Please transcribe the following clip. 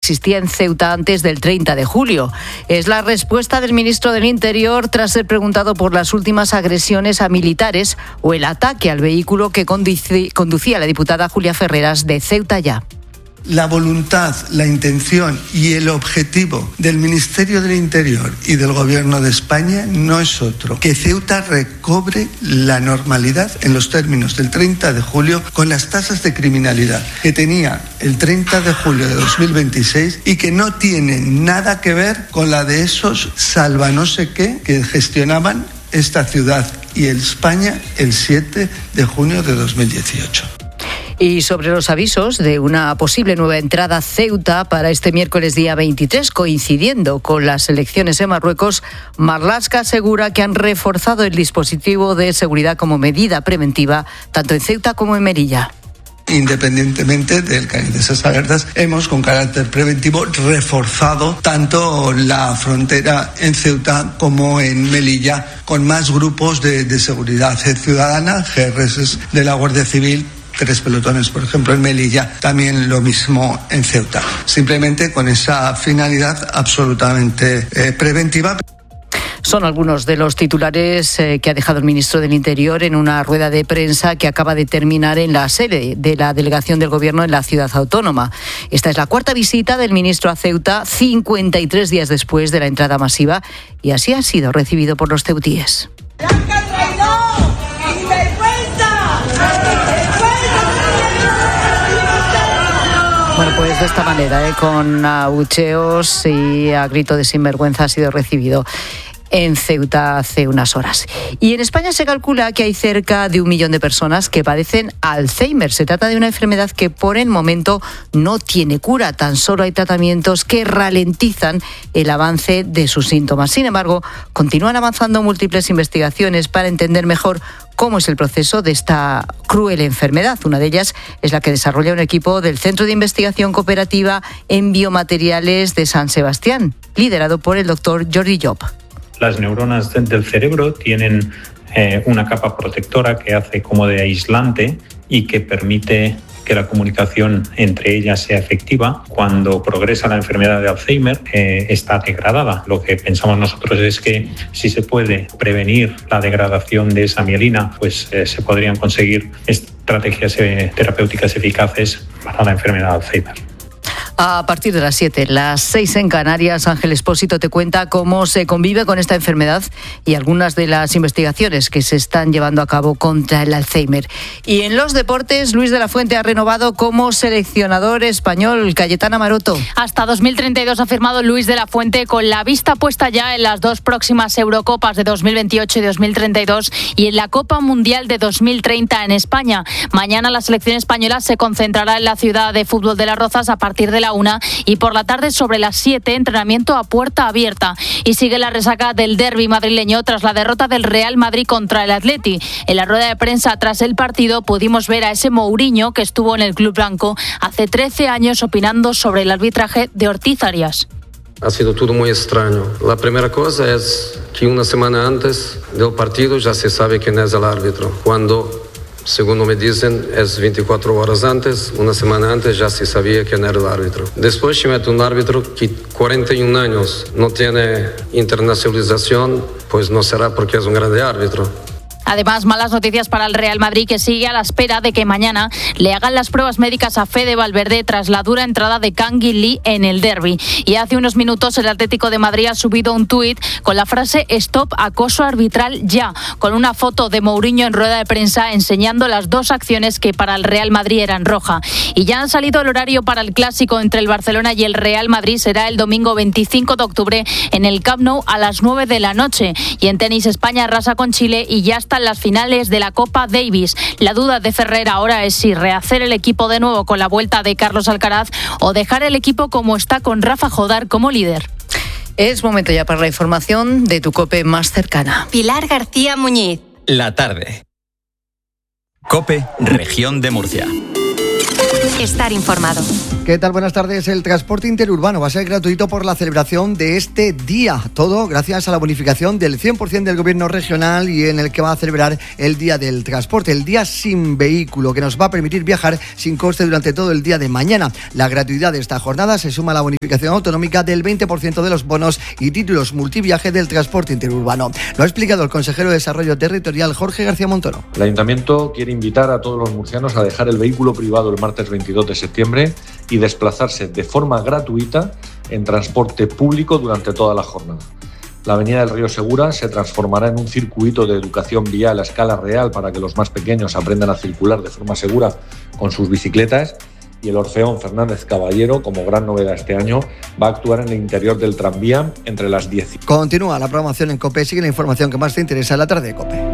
existía en Ceuta antes del 30 de julio. Es la respuesta del ministro del Interior tras ser preguntado por las últimas agresiones a militares o el ataque al vehículo que conducía la diputada Julia Ferreras de Ceuta Ya. La voluntad, la intención y el objetivo del Ministerio del Interior y del Gobierno de España no es otro que Ceuta recobre la normalidad en los términos del 30 de julio con las tasas de criminalidad que tenía el 30 de julio de 2026 y que no tienen nada que ver con la de esos salva no sé qué que gestionaban esta ciudad y España el 7 de junio de 2018. Y sobre los avisos de una posible nueva entrada a Ceuta para este miércoles día 23, coincidiendo con las elecciones en Marruecos, Marlaska asegura que han reforzado el dispositivo de seguridad como medida preventiva, tanto en Ceuta como en Melilla. Independientemente del carnet de esas alertas, hemos con carácter preventivo reforzado tanto la frontera en Ceuta como en Melilla con más grupos de seguridad ciudadana, GRS de la Guardia Civil, 3 pelotones, por ejemplo, en Melilla, también lo mismo en Ceuta. Simplemente con esa finalidad absolutamente preventiva. Son algunos de los titulares que ha dejado el ministro del Interior en una rueda de prensa que acaba de terminar en la sede de la delegación del Gobierno en la ciudad autónoma. Esta es la cuarta visita del ministro a Ceuta, 53 días después de la entrada masiva, y así ha sido recibido por los ceutíes. Bueno, pues de esta manera, con abucheos y a grito de sinvergüenza ha sido recibido en Ceuta hace unas horas. Y en España se calcula que hay cerca de 1 millón de personas que padecen Alzheimer. Se trata de una enfermedad que por el momento no tiene cura, tan solo hay tratamientos que ralentizan el avance de sus síntomas. Sin embargo, continúan avanzando múltiples investigaciones para entender mejor cómo es el proceso de esta cruel enfermedad. Una de ellas es la que desarrolla un equipo del Centro de Investigación Cooperativa en Biomateriales de San Sebastián, liderado por el doctor Jordi Job. Las neuronas del cerebro tienen una capa protectora que hace como de aislante y que permite que la comunicación entre ellas sea efectiva. Cuando progresa la enfermedad de Alzheimer, está degradada. Lo que pensamos nosotros es que si se puede prevenir la degradación de esa mielina, pues se podrían conseguir estrategias terapéuticas eficaces para la enfermedad de Alzheimer. A partir de las 7, las 6 en Canarias, Ángel Expósito te cuenta cómo se convive con esta enfermedad y algunas de las investigaciones que se están llevando a cabo contra el Alzheimer. Y en los deportes, Luis de la Fuente ha renovado como seleccionador español. Cayetana Maroto. Hasta 2032 ha firmado Luis de la Fuente, con la vista puesta ya en las 2 próximas Eurocopas de 2028 y 2032 y en la Copa Mundial de 2030 en España. Mañana la selección española se concentrará en la ciudad de fútbol de Las Rozas a partir de la 1 y por la tarde sobre las 7 entrenamiento a puerta abierta. Y sigue la resaca del derbi madrileño tras la derrota del Real Madrid contra el Atleti. En la rueda de prensa tras el partido pudimos ver a ese Mourinho que estuvo en el club blanco hace 13 años opinando sobre el arbitraje de Ortiz Arias. Ha sido todo muy extraño. La primera cosa es que una semana antes del partido ya se sabe quién es el árbitro. Cuando, según me dicen, es 24 horas antes, una semana antes ya se sabía quién era el árbitro. Después se mete un árbitro que 41 años no tiene internacionalización, pues no será porque es un grande árbitro. Además, malas noticias para el Real Madrid, que sigue a la espera de que mañana le hagan las pruebas médicas a Fede Valverde tras la dura entrada de Kangin Lee en el derbi. Y hace unos minutos el Atlético de Madrid ha subido un tuit con la frase "Stop acoso arbitral ya", con una foto de Mourinho en rueda de prensa enseñando las 2 acciones que para el Real Madrid eran roja. Y ya han salido el horario para el clásico entre el Barcelona y el Real Madrid. Será el domingo 25 de octubre en el Camp Nou a las 9 de la noche. Y en tenis, España arrasa con Chile y ya están las finales de la Copa Davis. La duda de Ferrer ahora es si rehacer el equipo de nuevo con la vuelta de Carlos Alcaraz o dejar el equipo como está con Rafa Jodar como líder. Es momento ya para la información de tu COPE más cercana. Pilar García Muñiz. La tarde. COPE, Región de Murcia. Estar informado. ¿Qué tal? Buenas tardes. El transporte interurbano va a ser gratuito por la celebración de este día. Todo gracias a la bonificación del 100% del gobierno regional y en el que va a celebrar el Día del Transporte, el Día sin Vehículo, que nos va a permitir viajar sin coste durante todo el día de mañana. La gratuidad de esta jornada se suma a la bonificación autonómica del 20% de los bonos y títulos multiviaje del transporte interurbano. Lo ha explicado el consejero de Desarrollo Territorial, Jorge García Montoro. El Ayuntamiento quiere invitar a todos los murcianos a dejar el vehículo privado el martes 22 de septiembre y desplazarse de forma gratuita en transporte público durante toda la jornada. La avenida del Río Segura se transformará en un circuito de educación vial a escala real para que los más pequeños aprendan a circular de forma segura con sus bicicletas, y el Orfeón Fernández Caballero, como gran novedad este año, va a actuar en el interior del tranvía entre las 10. Continúa la programación en COPE. Sigue la información que más te interesa en la tarde de COPE.